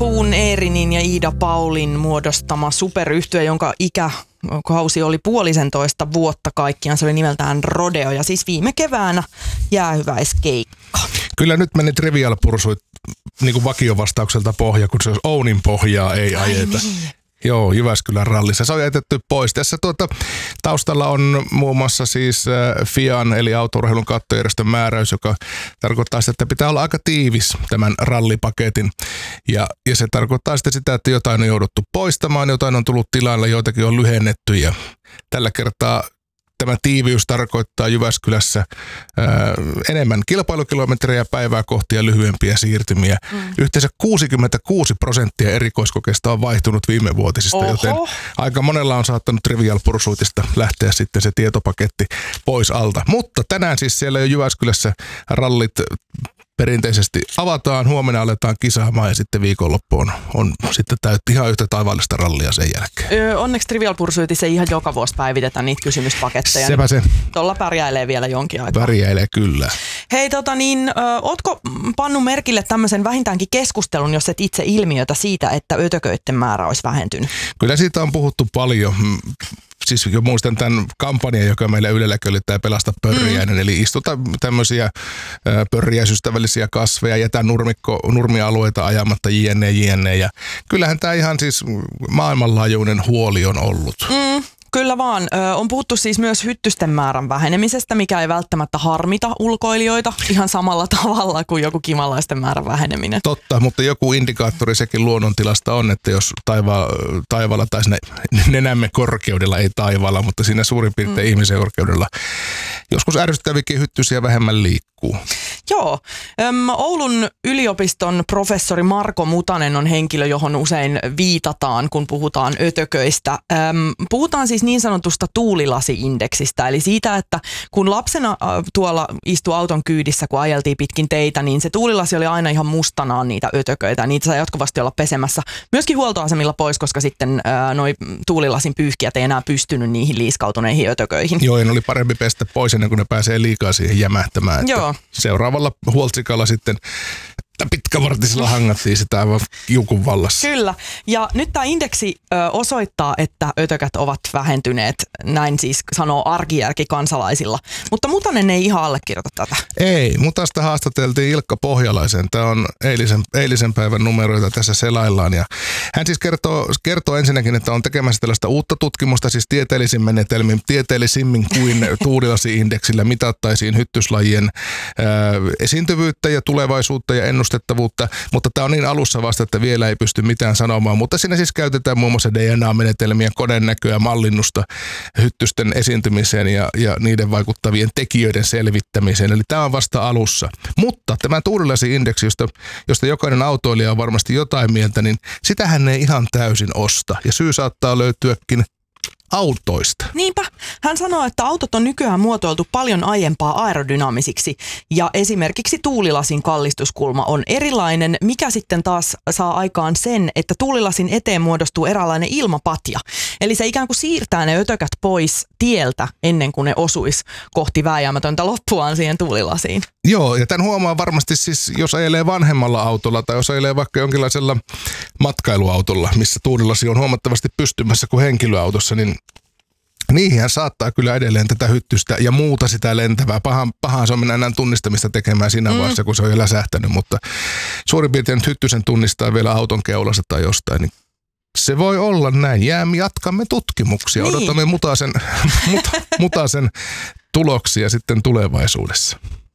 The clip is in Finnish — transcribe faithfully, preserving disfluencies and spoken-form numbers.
Eetuun Eerinin ja Iida Paulin muodostama superyhtye, jonka ikäkausi oli puolisentoista vuotta kaikkiaan. Se oli nimeltään Rodeo ja siis viime keväänä jäähyväiskeikka. Kyllä nyt meni Trivial Pursuit niin kuin vakiovastaukselta pohja, kun se olisi Ounin pohjaa ei ajeta. Ai niin. Joo, Jyväskylän rallissa. Se on jätetty pois. Tässä tuota, taustalla on muun muassa siis äh, F I A N eli autourheilun kattojärjestön määräys, joka tarkoittaa sitä, että pitää olla aika tiivis tämän rallipaketin. Ja, ja se tarkoittaa sitten sitä, että jotain on jouduttu poistamaan, jotain on tullut tilalle, joitakin on lyhennetty. Ja tällä kertaa tämä tiiviys tarkoittaa Jyväskylässä ää, enemmän kilpailukilometrejä päivää kohti ja lyhyempiä siirtymiä. Mm. Yhteensä kuusikymmentäkuusi prosenttia erikoiskokeista on vaihtunut viimevuotisista, Oho. joten aika monella on saattanut Trivial Pursuitista lähteä sitten se tietopaketti pois alta. Mutta tänään siis siellä jo Jyväskylässä rallit perinteisesti avataan, huomenna aletaan kisaamaan ja sitten viikonloppuun on sitten täytti ihan yhtä taivaallista rallia sen jälkeen. Öö, onneksi Trivial Pursuitissa ei ihan joka vuosi päivitetä niitä kysymyspaketteja. Sepä se. Tuolla pärjäilee vielä jonkin aikaa. Pärjäilee kyllä. Hei tota niin, ö, ootko pannut merkille tämmöisen vähintäänkin keskustelun, jos et itse ilmiötä siitä, että ötököiden määrä olisi vähentynyt? Kyllä siitä on puhuttu paljon. Siis jo muistan tämän kampanjan, joka meillä Ylelläkin oli tämä Pelasta pörriäinen, mm. eli istuta tämmöisiä pörriäisystävällisiä kasveja, jätä nurmikko, nurmialueita ajamatta jne, jne. Ja kyllähän tämä ihan siis maailmanlaajuinen huoli on ollut. Mm. Kyllä vaan. Ö, on puhuttu siis myös hyttysten määrän vähenemisestä, mikä ei välttämättä harmita ulkoilijoita ihan samalla tavalla kuin joku kimalaisten määrän väheneminen. Totta, mutta joku indikaattori sekin luonnontilasta on, että jos taiva, taivaalla tai siinä nenämme korkeudella, ei taivaalla, mutta siinä suurin piirtein mm. ihmisen korkeudella joskus ärsyttävikin hyttysiä vähemmän liikkuu. Joo. Öm, Oulun yliopiston professori Marko Mutanen on henkilö, johon usein viitataan, kun puhutaan ötököistä. Öm, puhutaan siis niin sanotusta tuulilasi-indeksistä, eli siitä, että kun lapsena äh, tuolla istui auton kyydissä, kun ajeltiin pitkin teitä, niin se tuulilasi oli aina ihan mustanaan niitä ötököitä. Niitä sai jatkuvasti olla pesemässä myöskin huoltoasemilla pois, koska sitten äh, noi tuulilasin pyyhkijät ei enää pystynyt niihin liiskautuneihin ötököihin. Joo, ja oli parempi pestä pois ennen kuin ne pääsee liikaa siihen jämähtämään. Joo. Seuraavalla huoltsikalla sitten pitkävartisella hangattiin sitä aivan kiukun vallassa. Kyllä. Ja nyt tämä indeksi ö, osoittaa, että ötökät ovat vähentyneet. Näin siis sanoo arkijärki kansalaisilla. Mutta Mutanen ei ihan allekirjoita tätä. Ei. Mutasta haastateltiin Ilkka Pohjalaisen. Tämä on eilisen, eilisen päivän numeroita tässä selaillaan. Ja hän siis kertoo, kertoo ensinnäkin, että on tekemässä tällaista uutta tutkimusta, siis tieteellisin menetelmin, tieteellisimmin kuin tuulilasi-indeksillä mitattaisiin hyttyslajien ö, esiintyvyyttä ja tulevaisuutta ja ennustettavuutta. Mutta tämä on niin alussa vasta, että vielä ei pysty mitään sanomaan. Mutta siinä siis käytetään muun muassa D N A-menetelmiä, konenäköä, mallinnusta hyttysten esiintymiseen ja, ja niiden vaikuttavien tekijöiden selvittämiseen. Eli tämä on vasta alussa. Mutta tämä tuulilasi-indeksi, josta, josta jokainen autoilija on varmasti jotain mieltä, niin sitähän ei ihan täysin osta. Ja syy saattaa löytyäkin autoista. Niinpä. Hän sanoo, että autot on nykyään muotoiltu paljon aiempaa aerodynaamisiksi ja esimerkiksi tuulilasin kallistuskulma on erilainen, mikä sitten taas saa aikaan sen, että tuulilasin eteen muodostuu eräänlainen ilmapatja. Eli se ikään kuin siirtää ne ötökät pois tieltä ennen kuin ne osuisi kohti vääjäämätöntä loppuaan siihen tuulilasiin. Joo, ja tämän huomaa varmasti siis, jos ajelee vanhemmalla autolla tai jos ajelee vaikka jonkinlaisella matkailuautolla, missä tuulilasi on huomattavasti pystymässä kuin henkilöautossa, niin niihin saattaa kyllä edelleen tätä hyttystä ja muuta sitä lentävää. Pahan, pahan se on mennä enää tunnistamista tekemään siinä mm. vaiheessa, kun se on jo läsähtänyt, mutta suurin piirtein nyt hyttysen tunnistaa vielä auton keulassa tai jostain, niin se voi olla näin. Jäämme, jatkamme tutkimuksia. Niin. Odotamme mutasen, muta, mutasen tuloksia sitten tulevaisuudessa.